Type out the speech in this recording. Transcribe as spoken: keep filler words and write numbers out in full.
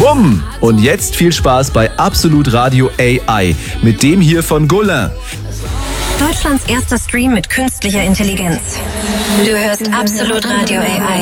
Bumm! Und jetzt viel Spaß bei Absolut Radio A I mit dem hier von Golin. Deutschlands erster Stream mit künstlicher Intelligenz. Du hörst Absolut Radio A I.